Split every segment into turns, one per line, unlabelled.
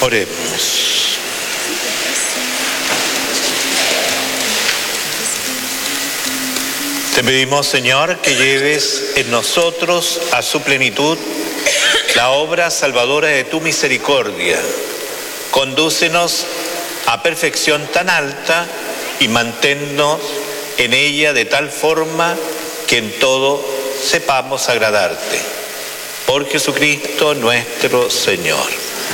Oremos. Te pedimos, Señor, que lleves en nosotros a su plenitud la obra salvadora de tu misericordia. Condúcenos a perfección tan alta y manténnos en ella de tal forma que en todo sepamos agradarte. Por Jesucristo nuestro Señor.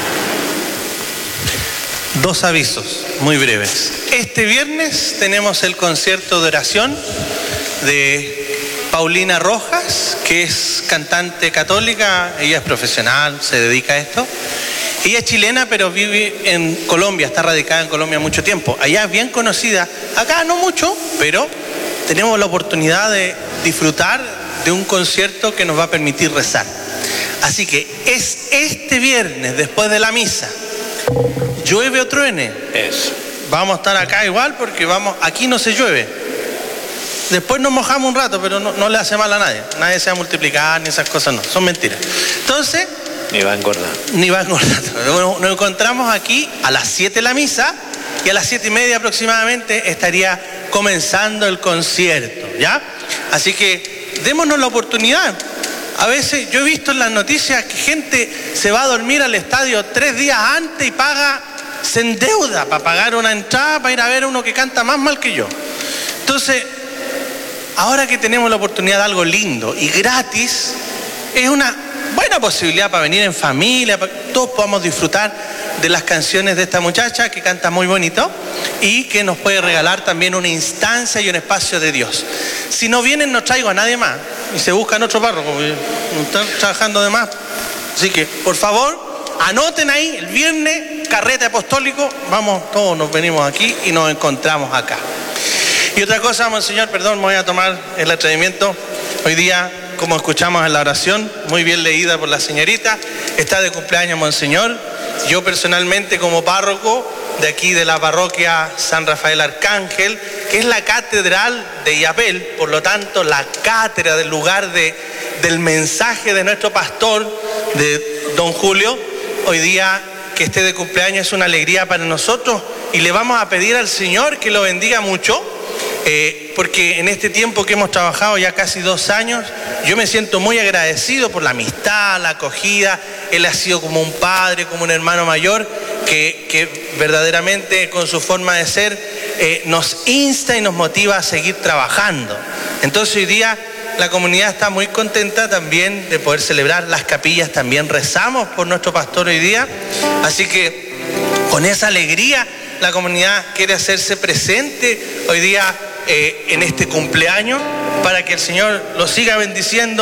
Dos avisos muy breves. Este viernes tenemos el concierto de oración de Paulina Rojas, que es cantante católica. Ella es profesional, se dedica a esto. Ella es chilena, pero vive en Colombia, está radicada en Colombia mucho tiempo. Allá es bien conocida, acá no mucho, pero tenemos la oportunidad de disfrutar de un concierto que nos va a permitir rezar. Así que es este viernes, después de la misa. ¿Llueve o truene?
Eso.
Vamos a estar acá igual porque aquí no se llueve. Después nos mojamos un rato, pero no le hace mal a nadie. Nadie se va a multiplicar ni esas cosas, no, son mentiras. Entonces...
Ni va a engordar.
Ni va a engordar. Nos encontramos aquí a las 7 la misa y a las 7:30 aproximadamente estaría comenzando el concierto, ¿ya? Así que démonos la oportunidad. A veces yo he visto en las noticias que gente se va a dormir al estadio 3 días antes y se endeuda para pagar una entrada para ir a ver a uno que canta más mal que yo. Entonces, ahora que tenemos la oportunidad de algo lindo y gratis, es una buena posibilidad para venir en familia, para que todos podamos disfrutar de las canciones de esta muchacha que canta muy bonito y que nos puede regalar también una instancia y un espacio de Dios. Si no vienen, no traigo a nadie más y se buscan otro párroco, porque no están trabajando de más. Así que, por favor, anoten ahí el viernes, carrete apostólico, vamos, todos nos venimos aquí y nos encontramos acá. Y otra cosa, monseñor, perdón, me voy a tomar el atrevimiento. Hoy día, como escuchamos en la oración, muy bien leída por la señorita, está de cumpleaños monseñor. Yo personalmente, como párroco de aquí de la parroquia San Rafael Arcángel, que es la catedral de Illapel, por lo tanto la cátedra del lugar del mensaje de nuestro pastor, de don Julio, hoy día que esté de cumpleaños es una alegría para nosotros y le vamos a pedir al Señor que lo bendiga mucho. Porque en este tiempo que hemos trabajado ya casi 2 años, yo me siento muy agradecido por la amistad, la acogida. Él ha sido como un padre, como un hermano mayor, que verdaderamente con su forma de ser nos insta y nos motiva a seguir trabajando. Entonces hoy día la comunidad está muy contenta también de poder celebrar. Las capillas también rezamos por nuestro pastor hoy día, así que con esa alegría la comunidad quiere hacerse presente hoy día en este cumpleaños para que el Señor lo siga bendiciendo.